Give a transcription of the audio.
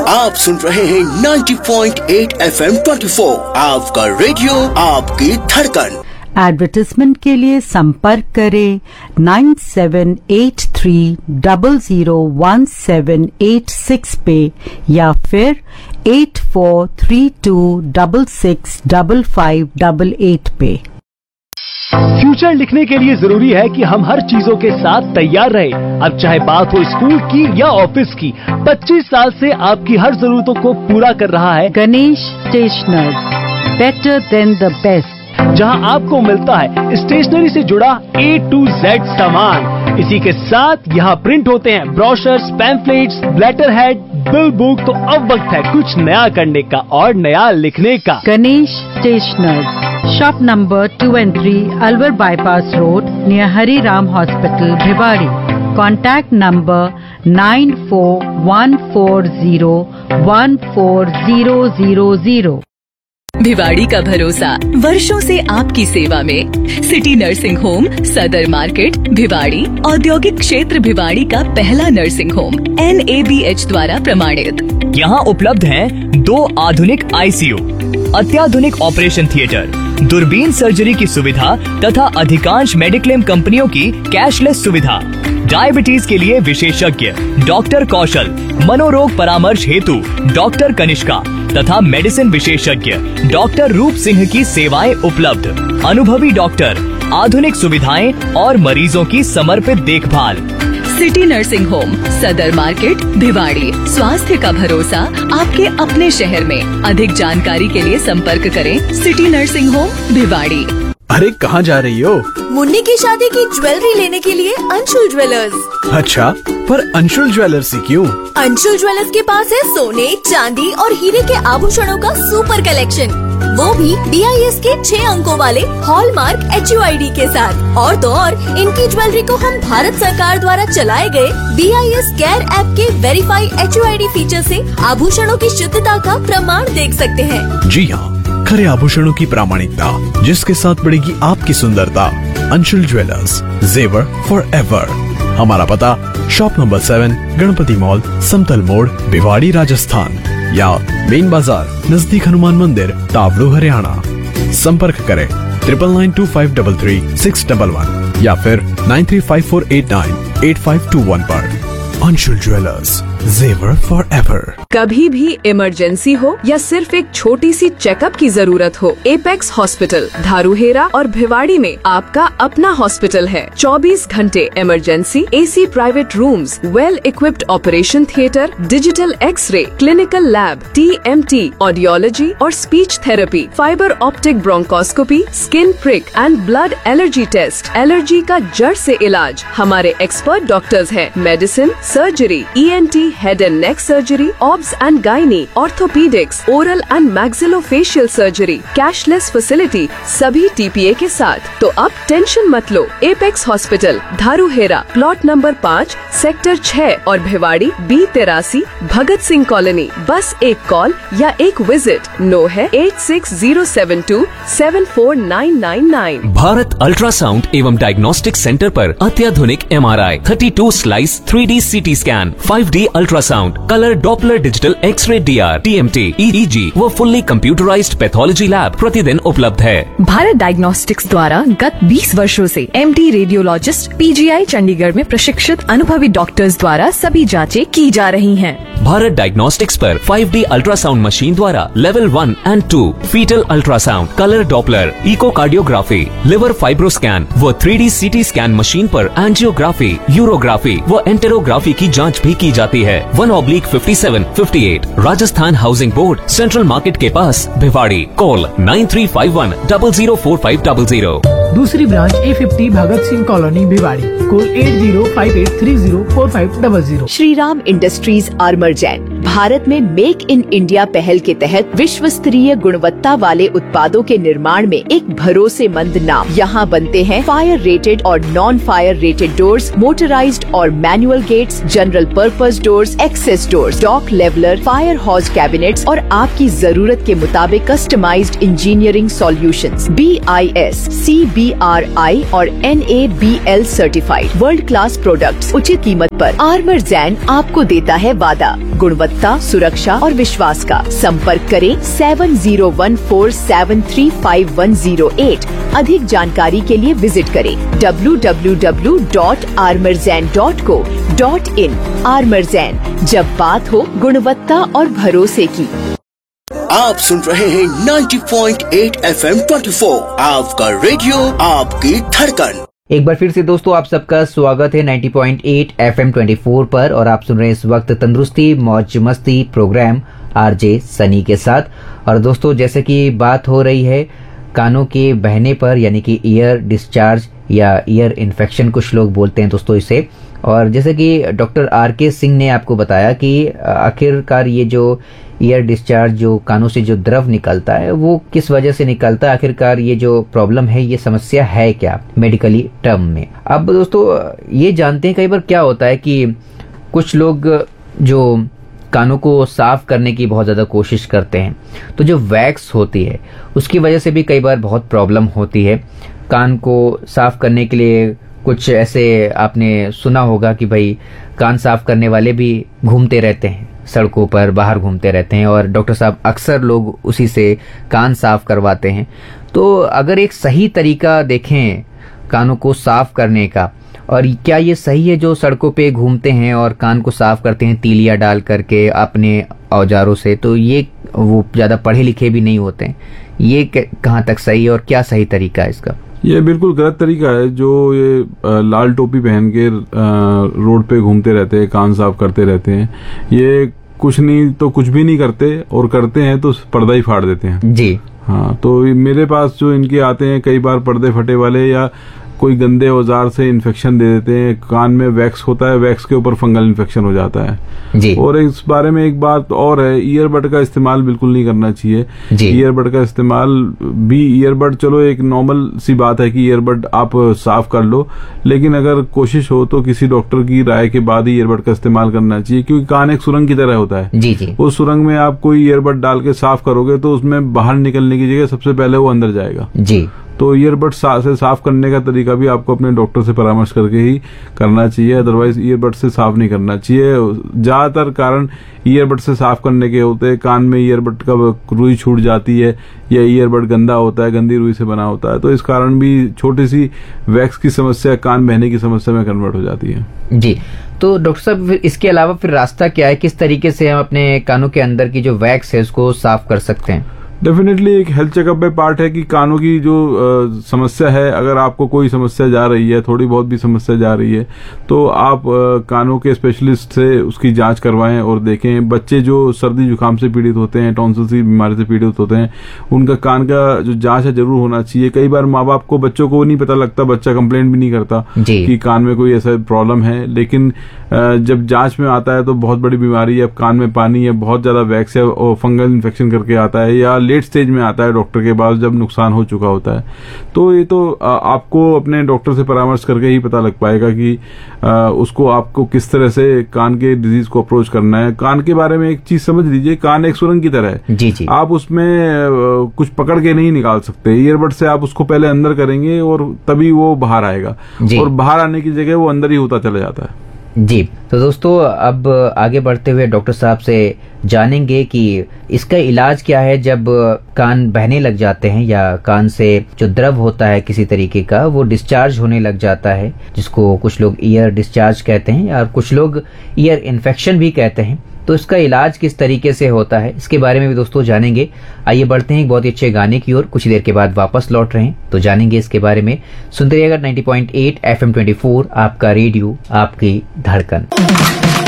आप सुन रहे हैं 90.8 FM 24, आपका रेडियो, आपकी धड़कन। एडवर्टाइजमेंट के लिए संपर्क करें 9783001786 पे या फिर 8432665588 पे। फ्यूचर लिखने के लिए जरूरी है कि हम हर चीजों के साथ तैयार रहें। अब चाहे बात हो स्कूल की या ऑफिस की, 25 साल से आपकी हर जरूरतों को पूरा कर रहा है Ganesh stationers, better than the best, जहां आपको मिलता है स्टेशनरी से जुड़ा A to Z सामान। इसी के साथ यहाँ प्रिंट होते हैं brochures, pamphlets, letter head, bill book. तो अब वक्त है कुछ नया करने का और नया लिखने का। Ganesh stationers, shop number 2 and 3, Alwar bypass road, near Hari Ram hospital, Bhiwadi. Contact number 9414014000। Bhiwadi का भरोसा, वर्षों से आपकी सेवा में। सिटी नर्सिंग होम, सदर मार्केट, भिवाड़ी। औद्योगिक क्षेत्र भिवाड़ी का पहला नर्सिंग होम, NABH द्वारा प्रमाणित। यहाँ उपलब्ध हैं 2 आधुनिक ICU, अत्याधुनिक ऑपरेशन थिएटर, दूरबीन सर्जरी की सुविधा तथा अधिकांश मेडिक्लेम कंपनियों की कैशलेस सुविधा। डायबिटीज के लिए विशेषज्ञ डॉक्टर कौशल, मनोरोग परामर्श हेतु डॉक्टर कनिष्का तथा मेडिसिन विशेषज्ञ डॉक्टर रूप सिंह की सेवाएं उपलब्ध। अनुभवी डॉक्टर, आधुनिक सुविधाएं और मरीजों की समर्पित देखभाल। सिटी नर्सिंग होम, सदर मार्केट, भिवाड़ी। स्वास्थ्य का भरोसा आपके अपने शहर में। अधिक जानकारी के लिए संपर्क करें सिटी नर्सिंग होम, भिवाड़ी। अरे कहाँ जा रही हो? मुन्नी की शादी की ज्वेलरी लेने के लिए अंशुल ज्वेलर्स। अच्छा, पर अंशुल ज्वेलर्स ही क्यों? अंशुल ज्वेलर्स के पास है सोने, चांदी और हीरे के आभूषणों का सुपर कलेक्शन, वो भी BIS के 6 अंकों वाले हॉलमार्क HUID के साथ। और तो और इनकी ज्वेलरी को हम भारत सरकार द्वारा चलाए गए BIS केयर ऐप के वेरीफाई HUID फीचर से आभूषणों की शुद्धता का प्रमाण देख सकते हैं। जी हाँ, खरे आभूषणों की प्रामाणिकता, जिसके साथ बढ़ेगी आपकी सुंदरता। अंशुल ज्वेलर्स, जेवर फॉर एवर। हमारा पता शॉप नंबर 7, गणपति मॉल, समतल मोड़, भिवाड़ी, राजस्थान, या मेन बाजार नजदीक हनुमान मंदिर, तावड़ू, हरियाणा। संपर्क करें 9925333611 या फिर 9354898521 पर। अंशुल ज्वेलर्स, जेवर फॉर एवर। कभी भी इमरजेंसी हो या सिर्फ एक छोटी सी चेकअप की जरूरत हो, एपेक्स हॉस्पिटल धारूहेरा और भिवाड़ी में आपका अपना हॉस्पिटल है। 24 घंटे emergency, AC private rooms, well equipped operation theatre, digital x ray, clinical lab, TMT, audiology और speech therapy, fibre optic bronchoscopy, skin prick and blood allergy test, allergy का जड़ से इलाज। हमारे एक्सपर्ट डॉक्टर्स हैं। Medicine, surgery, ENT, head and neck surgery, obs and gynae, orthopaedics, oral and maxillofacial surgery, cashless facility, सभी TPA के साथ। तो अब टेंशन मत लो। Apex hospital धारूहेरा, plot number 5, sector 6 और भिवाड़ी B83, भगत सिंह कॉलोनी। बस एक कॉल या एक विजिट। नो है 8607274999। भारत अल्ट्रासाउंड एवं डायग्नोस्टिक सेंटर पर अत्याधुनिक MRI, 32 slice 3D CT scan, 5D ultrasound, colour Doppler digital x ray DR, TMT, EEG व फुल्ली कंप्यूटराइज्ड पैथोलॉजी लैब प्रतिदिन उपलब्ध है। भारत डायग्नोस्टिक्स द्वारा गत 20 वर्षों से MD रेडियोलॉजिस्ट PGI चंडीगढ़ में प्रशिक्षित अनुभवी डॉक्टर्स द्वारा सभी जांचें की जा रही हैं। भारत डायग्नोस्टिक्स पर 5D अल्ट्रासाउंड मशीन द्वारा level 1 and 2 fetal ultrasound, colour Doppler, echocardiography, liver fibroscan व 3D CT स्कैन मशीन पर एंजियोग्राफी, यूरोग्राफी व एंटेरोग्राफी की जांच भी की जाती है। 1/5758 Rajasthan housing board, central market के पास, भिवाड़ी। कॉल 9351004500। दूसरी branch A50 Bhagat Singh colony, Bhiwadi. Call 8058304500। Shri Ram industries आर्मरजैन Bharat में मेक इन इंडिया पहल के तहत विश्व स्तरीय गुणवत्ता वाले उत्पादों के निर्माण में एक भरोसेमंद नाम। यहाँ बनते हैं फायर रेटेड और non fire rated doors, motorised और manual gets, general purpose doors, access doors, dock leveller, fire हॉज cabinets और आपकी जरूरत के मुताबिक customised engineering solutions. BIS, CB NABRI और NABL certified world class products उचित कीमत पर आर्मरजैन आपको देता है वादा, गुणवत्ता, सुरक्षा और विश्वास का। संपर्क करें 7014735108। अधिक जानकारी के लिए विजिट करें www.armorzan.co.in। आर्मरजैन, जब बात हो गुणवत्ता और भरोसे की। आप सुन रहे हैं 90.8 FM 24, आपका रेडियो, आपकी धड़कन। एक बार फिर से दोस्तों आप सबका स्वागत है 90.8 FM 24 पर, और आप सुन रहे हैं इस वक्त तंदुरुस्ती मौज मस्ती प्रोग्राम आरजे सनी के साथ। और दोस्तों जैसे कि बात हो रही है कानों के बहने पर, यानी कि ईयर डिस्चार्ज या ईयर इन्फेक्शन कुछ लोग बोलते हैं दोस्तों इसे। और जैसे कि डॉक्टर RK सिंह ने आपको बताया कि आखिरकार ये जो ईयर डिस्चार्ज, जो कानों से जो द्रव निकलता है, वो किस वजह से निकलता है, आखिरकार ये जो प्रॉब्लम है, ये समस्या है क्या मेडिकली टर्म में। अब दोस्तों ये जानते हैं कई बार क्या होता है कि कुछ लोग जो कानों को साफ करने की बहुत ज्यादा कोशिश करते हैं, तो जो वैक्स होती है उसकी वजह से भी कई बार बहुत प्रॉब्लम होती है। कान को साफ करने के लिए कुछ ऐसे आपने सुना होगा कि भाई कान साफ करने वाले भी घूमते रहते हैं, सड़कों पर बाहर घूमते रहते हैं, और डॉक्टर साहब अक्सर लोग उसी से कान साफ करवाते हैं। तो अगर एक सही तरीका देखें कानों को साफ करने का, और क्या ये सही है जो सड़कों पे घूमते हैं और कान को साफ करते हैं तीलियां डाल करके अपने औजारों से, तो ये वो ज्यादा पढ़े लिखे भी नहीं होते हैं, ये कहाँ तक सही है और क्या सही तरीका है इसका? ये बिल्कुल गलत तरीका है जो ये लाल टोपी पहन के रोड पे घूमते रहते हैं, कान साफ करते रहते हैं। ये कुछ नहीं तो कुछ भी नहीं करते, और करते हैं तो पर्दा ही फाड़ देते हैं जी। हाँ, तो मेरे पास जो इनके आते हैं कई बार पर्दे फटे वाले, या कोई गंदे औजार से इन्फेक्शन दे देते हैं। कान में वैक्स होता है, वैक्स के ऊपर फंगल इन्फेक्शन हो जाता है जी। और इस बारे में एक बात और है, ईयरबड का इस्तेमाल बिल्कुल नहीं करना चाहिए। ईयरबड का इस्तेमाल भी, ईयरबड चलो एक नॉर्मल सी बात है कि ईयरबड आप साफ कर लो, लेकिन अगर कोशिश हो तो किसी डॉक्टर की राय के बाद ही ईयरबड का इस्तेमाल करना चाहिए, क्योंकि कान एक सुरंग की तरह होता है जी जी। उस सुरंग में आप कोई ईयरबड डाल के साफ करोगे तो उसमें बाहर निकलने की जगह सबसे पहले वो अंदर जाएगा जी। तो ईयरबड से साफ करने का तरीका भी आपको अपने डॉक्टर से परामर्श करके ही करना चाहिए, अदरवाइज ईयरबड से साफ नहीं करना चाहिए। ज्यादातर कारण ईयरबड से साफ करने के होते हैं, कान में ईयरबड का रुई छूट जाती है, या ईयरबड गंदा होता है, गंदी रुई से बना होता है, तो इस कारण भी छोटी सी वैक्स की समस्या कान बहने की समस्या में कन्वर्ट हो जाती है जी। तो डॉक्टर साहब इसके अलावा फिर रास्ता क्या है, किस तरीके से हम अपने कानों के अंदर की जो वैक्स है उसको साफ कर सकते हैं? डेफिनेटली एक हेल्थ चेकअप में पार्ट है कि कानों की जो समस्या है, अगर आपको कोई समस्या जा रही है, थोड़ी बहुत भी समस्या जा रही है, तो आप कानों के स्पेशलिस्ट से उसकी जांच करवाएं और देखें। बच्चे जो सर्दी जुकाम से पीड़ित होते हैं, टॉन्सिल की बीमारी से पीड़ित होते हैं, उनका कान का जो जांच है जरूर होना चाहिए। कई बार माँ बाप को, बच्चों को नहीं पता लगता, बच्चा कंप्लेंट भी नहीं करता कि कान में कोई ऐसा प्रॉब्लम है, लेकिन जब जांच में आता है तो बहुत बड़ी बीमारी है, कान में पानी है, बहुत ज्यादा वैक्स है और फंगल इन्फेक्शन करके आता है, या लेट स्टेज में आता है डॉक्टर के पास जब नुकसान हो चुका होता है। तो ये तो आपको अपने डॉक्टर से परामर्श करके ही पता लग पाएगा कि उसको आपको किस तरह से कान के डिजीज को अप्रोच करना है। कान के बारे में एक चीज समझ लीजिए, कान एक सुरंग की तरह है जी जी। आप उसमें कुछ पकड़ के नहीं निकाल सकते। ईयरबड से आप उसको पहले अंदर करेंगे और तभी वो बाहर आएगा, और बाहर आने की जगह वो अंदर ही होता चला जाता है जी। तो दोस्तों अब आगे बढ़ते हुए डॉक्टर साहब से जानेंगे कि इसका इलाज क्या है जब कान बहने लग जाते हैं, या कान से जो द्रव होता है किसी तरीके का वो डिस्चार्ज होने लग जाता है, जिसको कुछ लोग ईयर डिस्चार्ज कहते हैं और कुछ लोग ईयर इन्फेक्शन भी कहते हैं। तो इसका इलाज किस तरीके से होता है, इसके बारे में भी दोस्तों जानेंगे। आइए बढ़ते हैं एक बहुत ही अच्छे गाने की ओर, कुछ देर के बाद वापस लौट रहे हैं तो जानेंगे इसके बारे में। सुनते रहिएगा 90.8 FM 24, आपका रेडियो, आपकी धड़कन।